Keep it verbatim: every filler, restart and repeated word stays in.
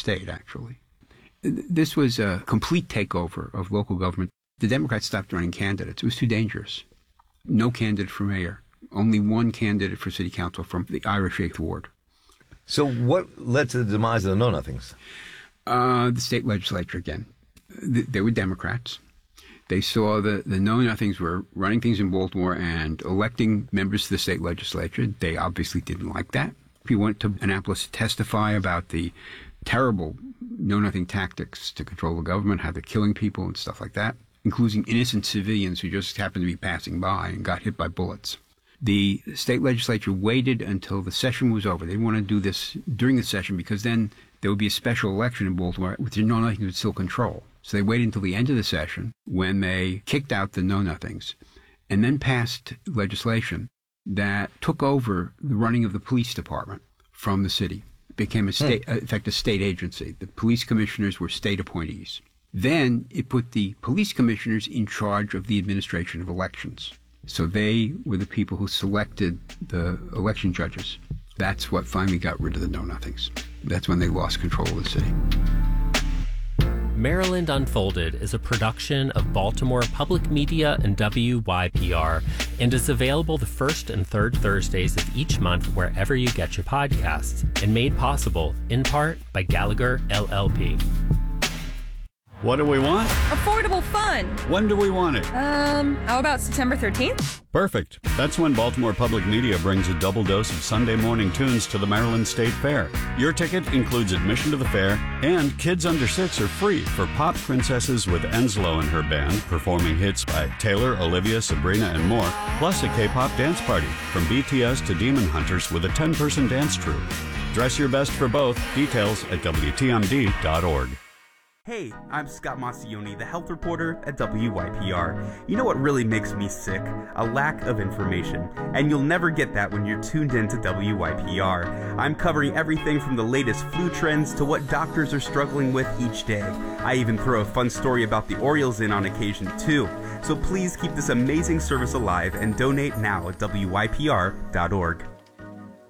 state, actually. This was a complete takeover of local government. The Democrats stopped running candidates. It was too dangerous. No candidate for mayor. Only one candidate for city council from the Irish Eighth Ward. So what led to the demise of the Know-Nothings? Uh, the state legislature again. They were Democrats. They saw the, the Know-Nothings were running things in Baltimore and electing members to the state legislature. They obviously didn't like that. He went to Annapolis to testify about the terrible Know-Nothing tactics to control the government, how they're killing people and stuff like that, including innocent civilians who just happened to be passing by and got hit by bullets. The state legislature waited until the session was over. They didn't want to do this during the session because then there would be a special election in Baltimore which the Know-Nothings would still control. So they waited until the end of the session when they kicked out the Know-Nothings and then passed legislation that took over the running of the police department from the city. It became a state, hmm. in fact, a state agency. The police commissioners were state appointees. Then it put the police commissioners in charge of the administration of elections. So they were the people who selected the election judges. That's what finally got rid of the Know-Nothings. That's when they lost control of the city. Maryland Unfolded is a production of Baltimore Public Media and W Y P R and is available the first and third Thursdays of each month wherever you get your podcasts, and made possible in part by Gallagher L L P. What do we want? Affordable fun. When do we want it? Um, how about September thirteenth? Perfect. That's when Baltimore Public Media brings a double dose of Sunday morning tunes to the Maryland State Fair. Your ticket includes admission to the fair, and kids under six are free for pop princesses with Enslow and her band performing hits by Taylor, Olivia, Sabrina, and more, plus a K-pop dance party from B T S to Demon Hunters with a ten-person dance troupe. Dress your best for both. Details at W T M D dot org. Hey, I'm Scott Massioni, the health reporter at W Y P R. You know what really makes me sick? A lack of information. And you'll never get that when you're tuned in to W Y P R. I'm covering everything from the latest flu trends to what doctors are struggling with each day. I even throw a fun story about the Orioles in on occasion too. So please keep this amazing service alive and donate now at W Y P R dot org.